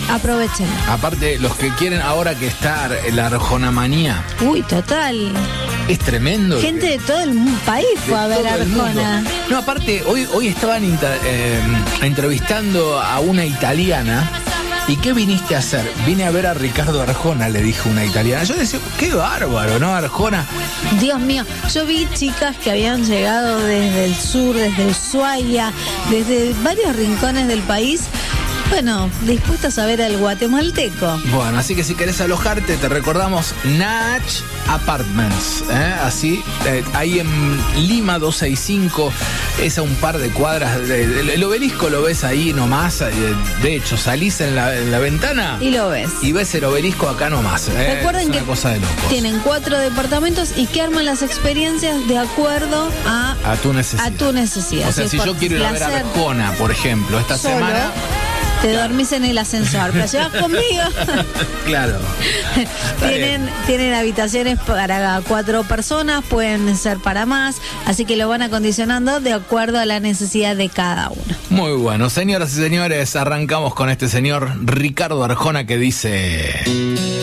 Aprovechen. Aparte, los que quieren ahora que está la arjonamanía. Uy, total. Es tremendo. Gente de todo el país fue a ver Arjona. No, aparte, hoy estaban entrevistando a una italiana. ¿Y qué viniste a hacer? Vine a ver a Ricardo Arjona, le dijo una italiana. Yo decía, qué bárbaro, ¿no? Arjona. Dios mío, yo vi chicas que habían llegado desde el sur, desde Ushuaia, desde varios rincones del país. Bueno, dispuestas a ver al guatemalteco. Bueno, así que si querés alojarte, te recordamos Nach Apartments, así, ahí en Lima 265, es a un par de cuadras, el obelisco lo ves ahí nomás, de hecho, salís en la ventana y lo ves. Y ves el obelisco acá nomás. Recuerden es una que cosa de locos. Tienen 4 departamentos y que arman las experiencias de acuerdo a tu necesidad. O sea, si yo quiero ir a ver a Arjona, por ejemplo, esta semana... Te dormís en el ascensor, pero llevas conmigo. Claro. Tienen habitaciones para 4 personas, pueden ser para más, así que lo van acondicionando de acuerdo a la necesidad de cada uno. Muy bueno, señoras y señores, arrancamos con este señor Ricardo Arjona que dice...